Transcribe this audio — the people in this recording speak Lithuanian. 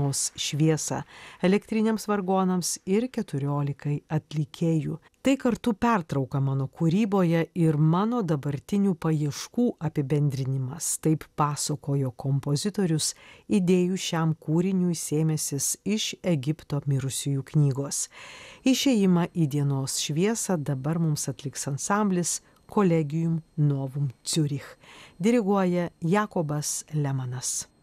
dienos šviesą elektriniams vargonams ir 14 atlikėjų. Tai kartu pertrauka mano kūryboje ir mano dabartinių paieškų apibendrinimas, taip pasakojo kompozitorius, idėjų šiam kūriniui sėmęsis iš Egipto mirusiųjų knygos. Išėjimą į dienos šviesą dabar mums atliks ansamblis Collegium Novum Zürich. Diriguoja Jakobas Lemanas.